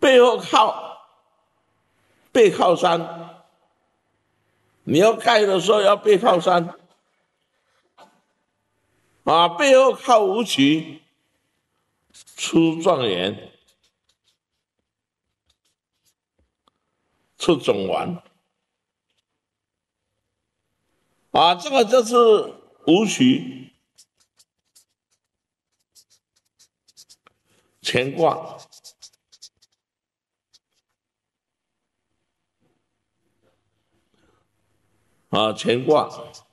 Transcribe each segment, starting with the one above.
背后背靠山，你要盖的时候要背靠山，背后靠武曲，出状元，出总丸，这个就是武曲乾卦。乾卦，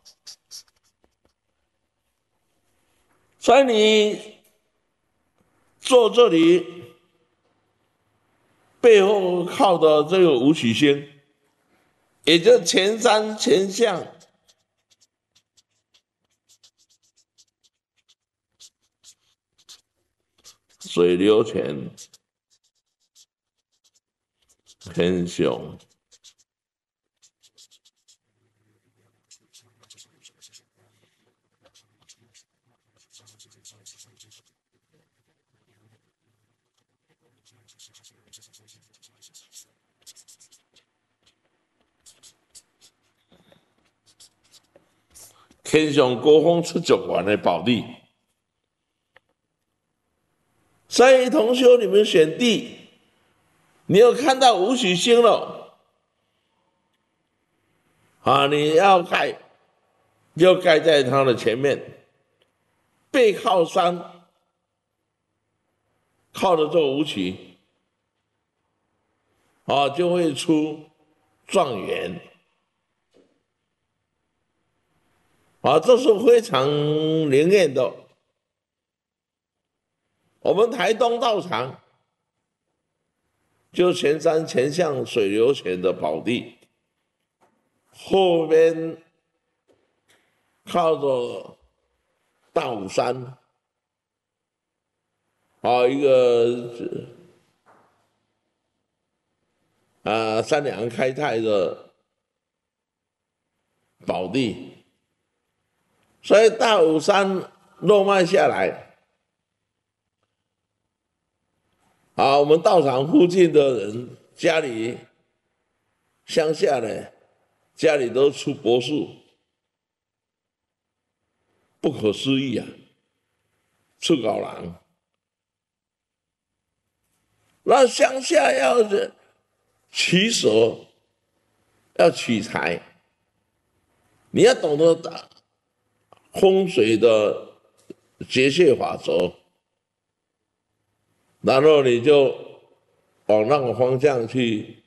所以你坐这里背后靠的这个武曲星，也就是乾山乾象，水流泉，天雄。天上高峰出状元的宝地，所以同修你们选地，你有看到武曲星了，你要盖，就盖在它的前面，背靠山，靠着这个武曲，就会出状元。这是非常灵验的。我们台东道场就乾山乾象水流泉的宝地，后面靠着大武山，一个三良开泰的宝地。所以大武山落脉下来，我们道场附近的人家里乡下呢，家里都出柏树，不可思议啊！出高人，那乡下要取舍，要取财，你要懂得风水的节穴法则，然后你就往那个方向去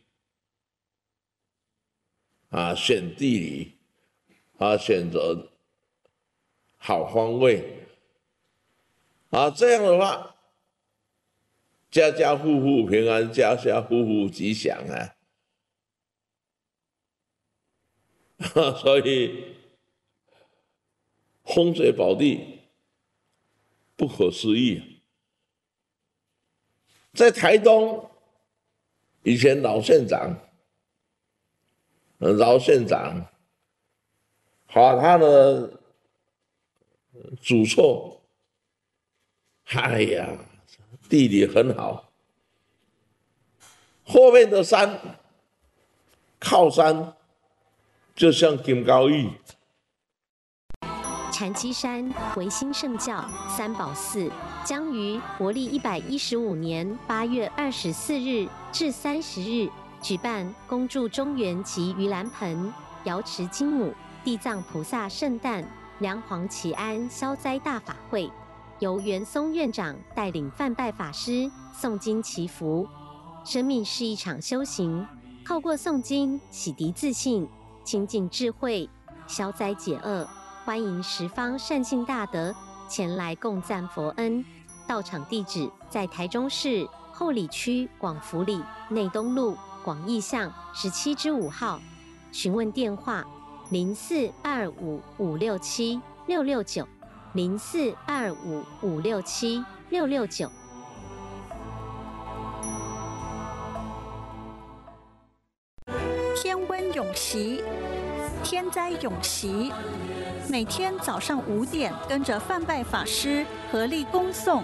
选地理，选择好方位，这样的话，家家户户平安，家家户户吉祥啊！所以风水宝地不可思议。在台东，以前饶县长他的祖厝，地理很好，后面的山靠山，就像金高玉。 禅机山为新圣教三宝寺，将于国历115年8月24日至30日举办恭祝中元及盂兰盆、瑶池金母、地藏菩萨圣诞、梁皇祈安消灾大法会，由元松院长带领梵拜法师诵经祈福。生命是一场修行，透过诵经洗涤自信，亲近智慧，消灾解厄。欢迎十方善信大德前来共赞佛恩。道场地址在台中市后里区广福里内东路广义巷17-5号。询问电话0425567669 0425567669。 天温永息，天灾永息。每天早上5点，跟着梵拜法师合力恭诵